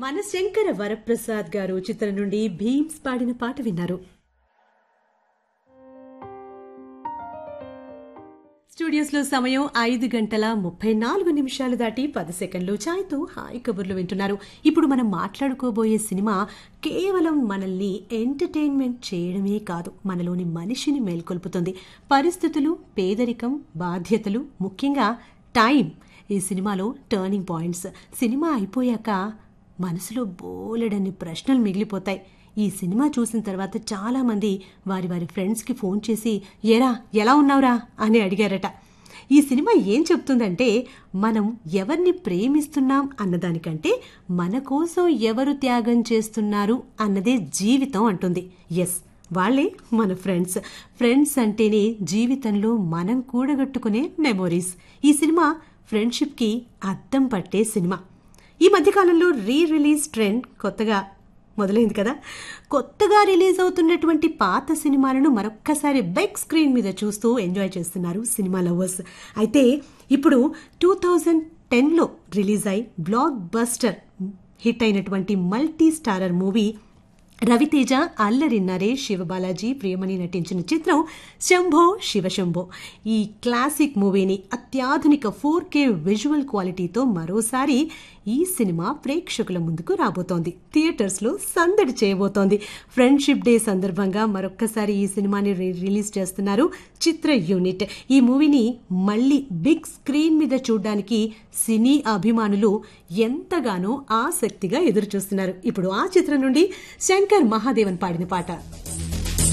మన శంకర వరప్రసాద్ గారు చిత్రం నుండి భీమ్స్ పాడిన పాట విన్నారు. స్టూడియోస్ లో సమయం 5:34 దాటి 10 సెకండ్లు. ఛాయ్తో హాయ్ కబుర్లు వింటున్నారు. ఇప్పుడు మనం మాట్లాడుకోబోయే సినిమా కేవలం మనల్ని ఎంటర్టైన్మెంట్ చేయడమే కాదు, మనలోని మనిషిని మేల్కొల్పుతుంది. పరిస్థితులు, పేదరికం, బాధ్యతలు, ముఖ్యంగా టైం ఈ సినిమాలో టర్నింగ్ పాయింట్స్. సినిమా అయిపోయాక మనసులో బోలెడన్ని ప్రశ్నలు మిగిలిపోతాయి. ఈ సినిమా చూసిన తర్వాత చాలామంది వారి వారి ఫ్రెండ్స్కి ఫోన్ చేసి ఏరా ఎలా ఉన్నావురా అని అడిగారట. ఈ సినిమా ఏం చెప్తుందంటే, మనం ఎవరిని ప్రేమిస్తున్నాం అన్నదానికంటే మన కోసం ఎవరు త్యాగం చేస్తున్నారు అన్నదే జీవితం అంటుంది. ఎస్, వాళ్ళే మన ఫ్రెండ్స్. ఫ్రెండ్స్ అంటేనే జీవితంలో మనం కూడగట్టుకునే మెమోరీస్. ఈ సినిమా ఫ్రెండ్షిప్కి అద్దం పట్టే సినిమా. ఈ మధ్యకాలంలో రిలీజ్ ట్రెండ్ కొత్తగా మొదలైంది కదా. కొత్తగా రిలీజ్ అవుతున్నటువంటి పాత సినిమాలను మరొక్కసారి బిగ్ స్క్రీన్ మీద చూస్తూ ఎంజాయ్ చేస్తున్నారు సినిమా లవర్స్. అయితే ఇప్పుడు 2010లో రిలీజ్ అయి బ్లాక్ బస్టర్ హిట్ అయినటువంటి multi starrer movie Raviteja, Allari Naresh, Siva Balaji, Priyamani నటించిన చిత్రం శంభో శివశంభో. ఈ క్లాసిక్ మూవీని అత్యాధునిక 4K విజువల్ క్వాలిటీతో మరోసారి ఈ సినిమా ప్రేక్షకుల ముందుకు రాబోతోంది. థియేటర్స్ లో సందడి చేయబోతోంది. ఫ్రెండ్షిప్ డే సందర్భంగా మరొక్కసారి ఈ సినిమాని రిలీజ్ చేస్తున్నారు చిత్ర యూనిట్. ఈ మూవీని మళ్ళీ బిగ్ స్క్రీన్ మీద చూడడానికి సినీ అభిమానులు ఎంతగానో ఆసక్తిగా ఎదురు చూస్తున్నారు. ఇప్పుడు ఆ చిత్రం నుండి శంకర్ మహాదేవన్ పాడిన పాట.